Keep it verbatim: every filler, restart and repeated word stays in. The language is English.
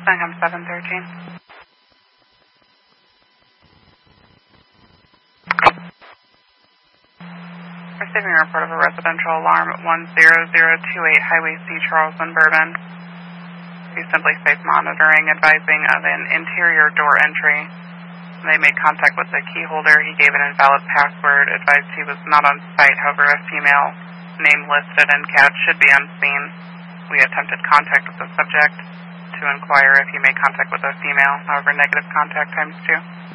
Langham seven thirteen. Receiving a report of a residential alarm at one zero zero two eight Highway C, Charleston, Bourbon. He simply states monitoring, advising of an interior door entry. They made contact with the key holder. He gave an invalid password, advised he was not on site. However, a female name listed in C A D should be on scene. We attempted contact with the subject to inquire if he made contact with a female. However, negative contact times two.